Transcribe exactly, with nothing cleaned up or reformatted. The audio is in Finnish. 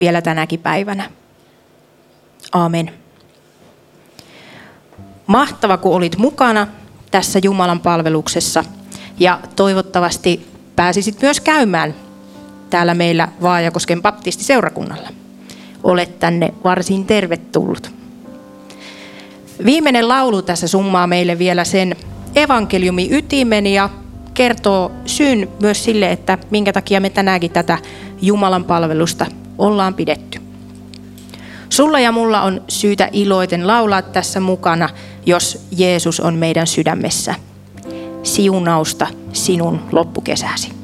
vielä tänäkin päivänä. Aamen. Mahtava, kun olit mukana tässä Jumalan palveluksessa ja toivottavasti pääsisit myös käymään täällä meillä Vaajakosken baptistiseurakunnalla. Olet tänne varsin tervetullut. Viimeinen laulu tässä summaa meille vielä sen evankeliumin ytimen ja kertoo syyn myös sille, että minkä takia me tänäänkin tätä Jumalan palvelusta ollaan pidetty. Sulla ja mulla on syytä iloiten laulaa tässä mukana, jos Jeesus on meidän sydämessä. Siunausta sinun loppukesäsi.